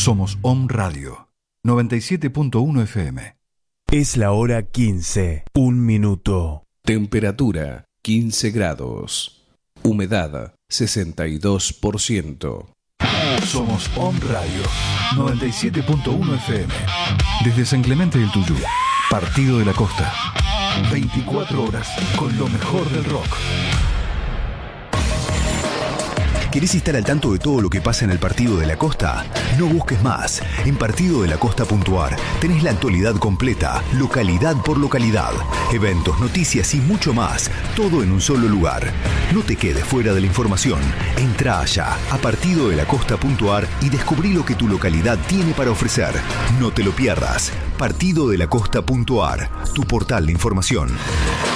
Somos Om Radio 97.1 FM. Es la hora 15, 1 minuto. Temperatura 15 grados. Humedad 62%. Somos Om Radio 97.1 FM. Desde San Clemente del Tuyú, Partido de la Costa. 24 horas con lo mejor del rock. ¿Querés estar al tanto de todo lo que pasa en el Partido de la Costa? No busques más. En partidodelacosta.ar tenés la actualidad completa, localidad por localidad, eventos, noticias y mucho más, todo en un solo lugar. No te quedes fuera de la información. Entrá allá a partidodelacosta.ar y descubrí lo que tu localidad tiene para ofrecer. No te lo pierdas. Partidodelacosta.ar, tu portal de información.